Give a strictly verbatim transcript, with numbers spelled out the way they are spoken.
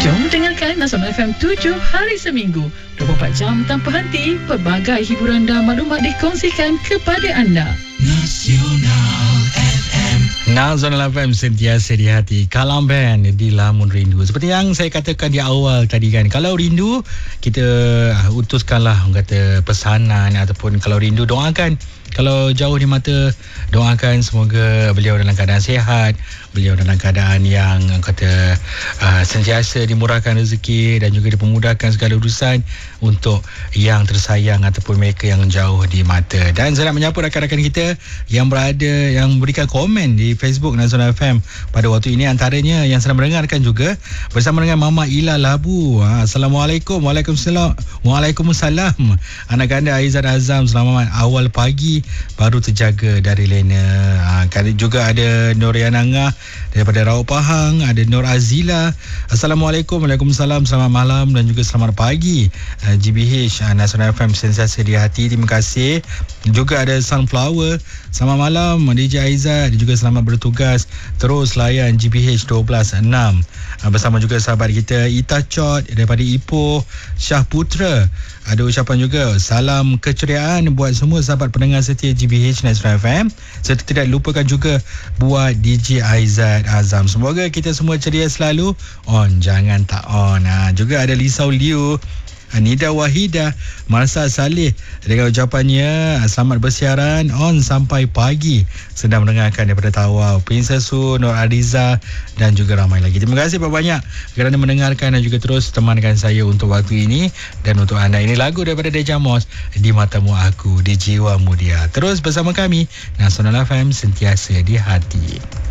Jom dengarkan Nasional F M tujuh hari seminggu, dua puluh empat jam tanpa henti. Pelbagai hiburan dan maklumat dikongsikan kepada anda. Nasional F M. Nasional F M sentiasa di hati. Kalam Band di Lamun Rindu. Seperti yang saya katakan di awal tadi kan, kalau rindu kita utuskanlah orang kata pesanan, ataupun kalau rindu doakan. Kalau jauh di mata, doakan semoga beliau dalam keadaan sihat, beliau dalam keadaan yang kata uh, sentiasa dimurahkan rezeki dan juga dipermudahkan segala urusan untuk yang tersayang ataupun mereka yang jauh di mata. Dan saya nak menyapa rakan-rakan kita yang berada, yang berikan komen di Facebook Nasional F M pada waktu ini, antaranya yang sedang mendengarkan juga bersama dengan Mama Ila Labu. Ha, Assalamualaikum. Waalaikumsalam. Waalaikumsalam. Anak anda Aizat Azam, selamat awal pagi, baru terjaga dari lena. Ha, kali juga ada Noriana Ngah daripada Raub Pahang, ada Nur Azila. Assalamualaikum. Waalaikumsalam. Selamat malam dan juga selamat pagi. uh, G B H uh, Nasional F M sentiasa di hati. Terima kasih. Juga ada Sunflower, selamat malam D J Aizat, dan juga selamat bertugas terus layan G B H satu dua enam. uh, Bersama juga sahabat kita Ita Chot daripada Ipoh, Syah Putra. Ada ucapan juga salam keceriaan buat semua sahabat pendengar setia G B H Nasional F M, serta tidak lupakan juga buat D J Aizat Azam. Semoga kita semua ceria selalu, on jangan tak on. Ha, juga ada Lisau Liu, Nida Wahida, Marsa Saleh dengan ucapannya selamat bersiaran on sampai pagi, sedang mendengarkan daripada Tawau, Princess Su, Nur Ariza dan juga ramai lagi. Terima kasih banyak kerana mendengarkan dan juga terus temankan saya untuk waktu ini dan untuk anda. Ini lagu daripada Deja Moss, Di Matamu Aku, di Jiwamu Dia. Terus bersama kami, Nasional F M sentiasa di hati.